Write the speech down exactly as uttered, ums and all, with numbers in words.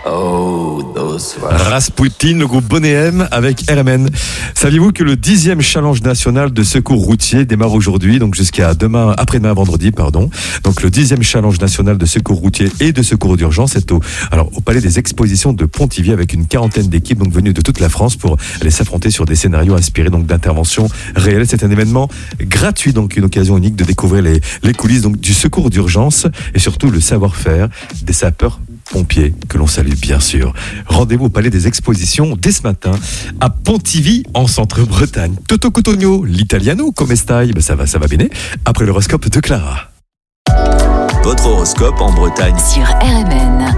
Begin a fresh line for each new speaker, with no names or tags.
Oh, those were...
Rasputin, le groupe Bonnet M avec R M N. Saviez-vous que le dixième challenge national de secours routier démarre aujourd'hui, donc jusqu'à demain, après-demain, vendredi, pardon. Donc le dixième challenge national de secours routier et de secours d'urgence est au, alors, au Palais des Expositions de Pontivy avec une quarantaine d'équipes donc venues de toute la France pour aller s'affronter sur des scénarios inspirés donc d'interventions réelles. C'est un événement gratuit, donc une occasion unique de découvrir les, les coulisses donc du secours d'urgence et surtout le savoir-faire des sapeurs pompiers que l'on salue bien sûr. Rendez-vous au Palais des Expositions dès ce matin à Pontivy en Centre-Bretagne. Toto Cotogno, l'italiano, come stai? Ben ça va, ça va bien. Après l'horoscope de Clara.
Votre horoscope en Bretagne
sur R M N.